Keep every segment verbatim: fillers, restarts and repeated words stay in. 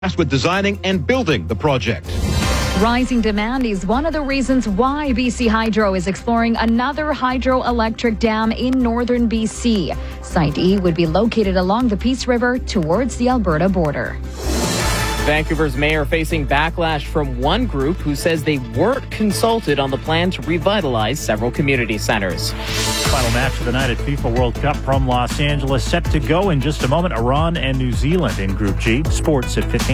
tasked with designing and building the project. Rising demand is one of the reasons why B C Hydro is exploring another hydroelectric dam in northern B C. Site E would be located along the Peace River towards the Alberta border. Vancouver's mayor facing backlash from one group who says they weren't consulted on the plan to revitalize several community centers. Final match of the night at FIFA World Cup from Los Angeles set to go in just a moment. Iran and New Zealand in Group G. Sports at fifteen.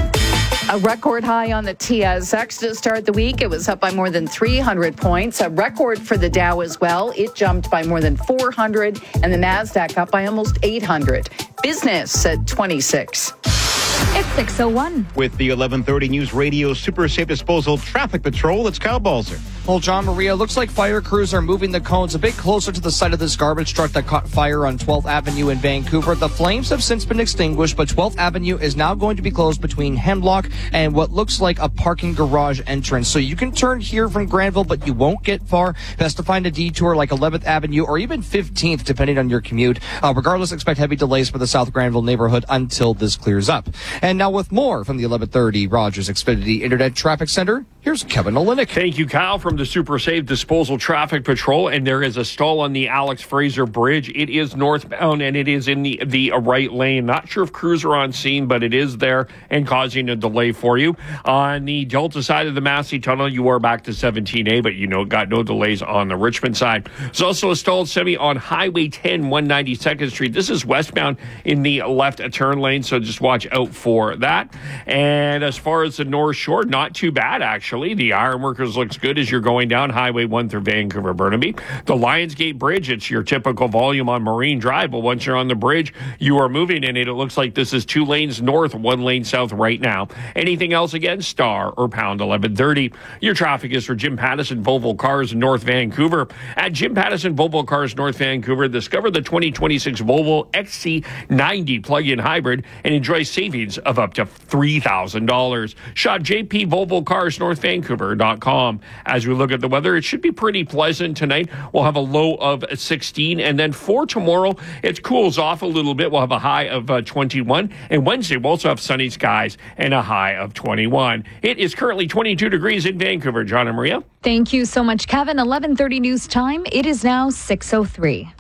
A record high on the T S X to start the week. It was up by more than three hundred points. A record for the Dow as well. It jumped by more than four hundred, and the Nasdaq up by almost eight hundred. Business at twenty-six. It's six oh one. With the eleven thirty News Radio Super Safe Disposal Traffic Patrol, it's Kyle Balzer. Well, John Maria, looks like fire crews are moving the cones a bit closer to the site of this garbage truck that caught fire on twelfth Avenue in Vancouver. The flames have since been extinguished, but twelfth Avenue is now going to be closed between Hemlock and what looks like a parking garage entrance. So you can turn here from Granville, but you won't get far. Best to find a detour like eleventh Avenue or even fifteenth, depending on your commute. Uh, regardless, expect heavy delays for the South Granville neighborhood until this clears up. And now with more from the eleven thirty Rogers Xfinity Internet Traffic Center, here's Kevin Olenek. Thank you, Kyle, from the Super Safe Disposal Traffic Patrol. And there is a stall on the Alex Fraser Bridge. It is northbound, and it is in the, the right lane. Not sure if crews are on scene, but it is there and causing a delay for you. On the Delta side of the Massey Tunnel, you are back to seventeen A, but you know, got no delays on the Richmond side. There's also a stalled semi on Highway ten, one hundred ninety-second Street. This is westbound in the left turn lane, so just watch out for that. And as far as the North Shore, not too bad, actually. The Ironworkers looks good as you're going down Highway one through Vancouver Burnaby. The Lionsgate Bridge, it's your typical volume on Marine Drive, but once you're on the bridge, you are moving in it. It looks like this is two lanes north, one lane south right now. Anything else, again, star or pound eleven thirty. Your traffic is for Jim Pattison Volvo Cars North Vancouver. At Jim Pattison Volvo Cars North Vancouver, discover the twenty twenty-six Volvo X C ninety plug-in hybrid and enjoy savings of up to three thousand dollars. Shop J P Volvo Cars North Vancouver dot com. As we look at the weather, it should be pretty pleasant tonight. We'll have a low of sixteen, and then for tomorrow, it cools off a little bit. We'll have a high of uh, twenty-one, and Wednesday we'll also have sunny skies and a high of twenty-one. It is currently twenty-two degrees in Vancouver. John and Maria. Thank you so much, Kevin. eleven thirty news time. It is now six oh three.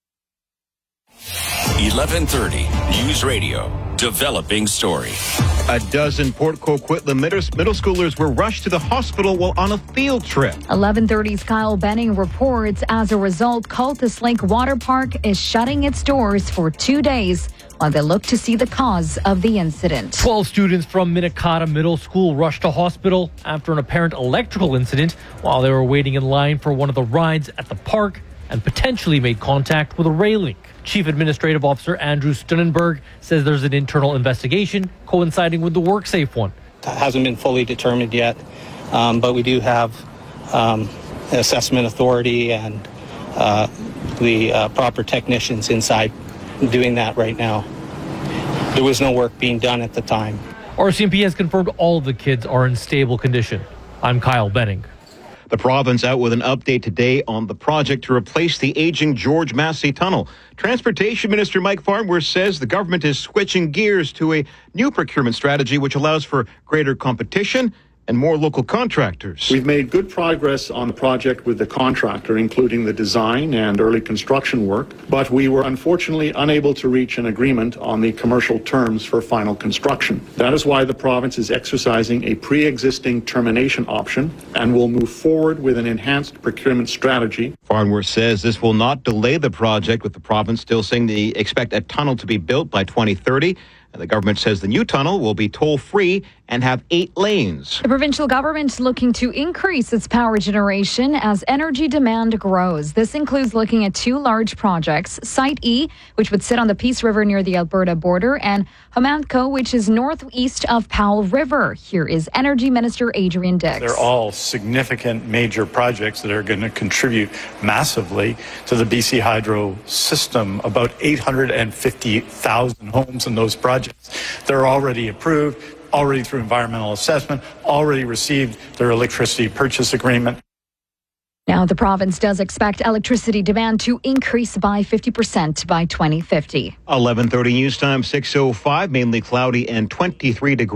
eleven thirty News Radio. Developing story. A dozen Port Coquitlam middle schoolers were rushed to the hospital while on a field trip. eleven thirty's Kyle Benning reports as a result, Cultus Lake Water Park is shutting its doors for two days while they look to see the cause of the incident. twelve students from Minikata Middle School rushed to hospital after an apparent electrical incident while they were waiting in line for one of the rides at the park and potentially made contact with a railing. Chief Administrative Officer Andrew Stunnenberg says there's an internal investigation coinciding with the WorkSafe one. That hasn't been fully determined yet, um, but we do have um, an assessment authority and uh, the uh, proper technicians inside doing that right now. There was no work being done at the time. R C M P has confirmed all of the kids are in stable condition. I'm Kyle Benning. The province out with an update today on the project to replace the aging George Massey Tunnel. Transportation Minister Mike Farnworth says the government is switching gears to a new procurement strategy which allows for greater competition and more local contractors. We've made good progress on the project with the contractor, including the design and early construction work, but we were unfortunately unable to reach an agreement on the commercial terms for final construction. That is why the province is exercising a pre-existing termination option and will move forward with an enhanced procurement strategy. Farnworth says this will not delay the project, with the province still saying they expect a tunnel to be built by twenty thirty. And the government says the new tunnel will be toll-free and have eight lanes. The provincial government looking to increase its power generation as energy demand grows. This includes looking at two large projects, Site E, which would sit on the Peace River near the Alberta border, and Homantco, which is northeast of Powell River. Here is Energy Minister Adrian Dix. They're all significant major projects that are going to contribute massively to the B C Hydro system, about eight hundred fifty thousand homes in those projects. They're already approved, already through environmental assessment, already received their electricity purchase agreement. Now, the province does expect electricity demand to increase by fifty percent by twenty fifty. eleven thirty news time, six oh five, mainly cloudy and twenty-three degrees.